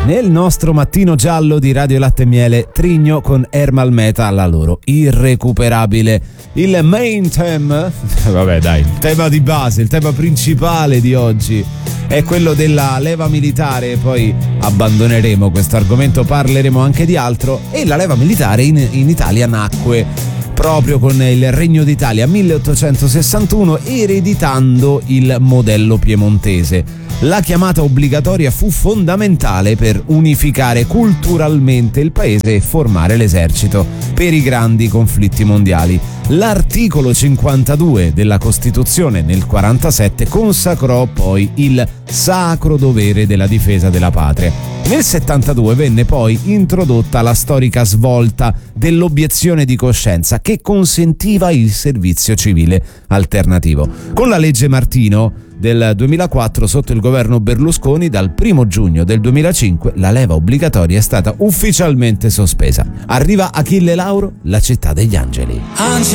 Nel nostro mattino giallo di Radio Latte e Miele, Trigno con Ermal Meta, la loro irrecuperabile. Il main theme, vabbè dai, il tema di base, il tema principale di oggi è quello della leva militare. Poi abbandoneremo questo argomento, parleremo anche di altro. E la leva militare in Italia nacque proprio con il Regno d'Italia 1861, ereditando il modello piemontese. La chiamata obbligatoria fu fondamentale per unificare culturalmente il paese e formare l'esercito per i grandi conflitti mondiali. L'articolo 52 della Costituzione nel 47 consacrò poi il sacro dovere della difesa della patria. Nel 72 venne poi introdotta la storica svolta dell'obiezione di coscienza, che consentiva il servizio civile alternativo. Con la legge Martino del 2004, sotto il governo Berlusconi, dal 1 giugno del 2005 la leva obbligatoria è stata ufficialmente sospesa. Arriva Achille Lauro, La città degli angeli. Angeli